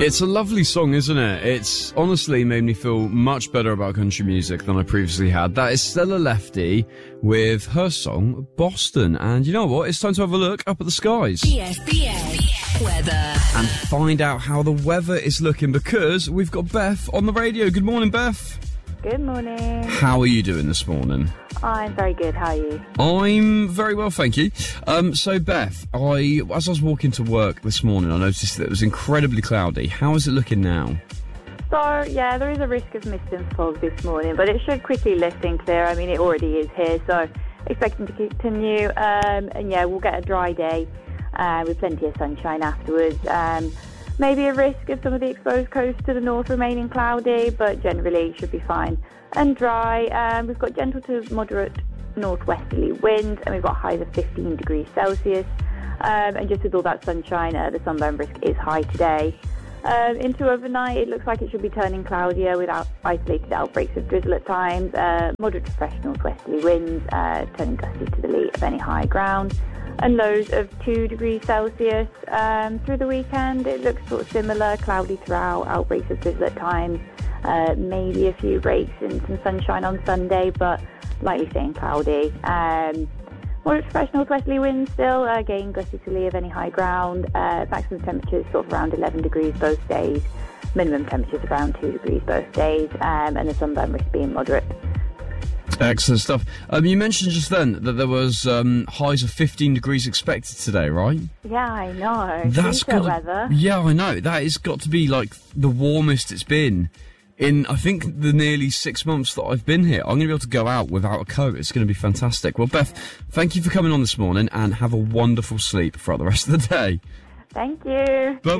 It's a lovely song, isn't it? It's honestly made me feel much better about country music than I previously had. That is Stella Lefty with her song, Boston. And you know what? It's time to have a look up at the skies. ESPN weather. And find out how the weather is looking, because we've got Beth on the radio. Good morning, Beth. Good morning. How are you doing this morning? I'm very good. How are you? I'm very well, thank you. So, Beth, as I was walking to work this morning, I noticed that it was incredibly cloudy. How is it looking now? So, yeah, there is a risk of mist and fog this morning, but it should quickly lift and clear. I mean, it already is here, so expecting to continue. And, yeah, we'll get a dry day with plenty of sunshine afterwards. Maybe a risk of some of the exposed coast to the north remaining cloudy, but generally should be fine and dry. We've got gentle to moderate northwesterly winds, and we've got highs of 15 degrees Celsius. And just with all that sunshine, the sunburn risk is high today. Into overnight, it looks like it should be turning cloudier with isolated outbreaks of drizzle at times. Moderate to fresh northwesterly winds, turning gusty to the lee of any high ground. And lows of 2 degrees Celsius. Through the weekend, it looks sort of similar, cloudy throughout, outbreaks of drizzle at times, maybe a few breaks and some sunshine on Sunday, but likely staying cloudy. Moderate to fresh northwesterly winds still, again gusty to lee of any high ground. Maximum temperatures sort of around 11 degrees both days, minimum temperatures around 2 degrees both days, and the sunburn risk being moderate. Excellent stuff. You mentioned just then that there was highs of 15 degrees expected today, right? Yeah, I know. That's good weather. Yeah, I know. That has got to be like the warmest it's been in, I think, the nearly 6 months that I've been here. I'm going to be able to go out without a coat. It's going to be fantastic. Well, Beth, thank you for coming on this morning, and have a wonderful sleep throughout the rest of the day. Thank you. Bye-bye.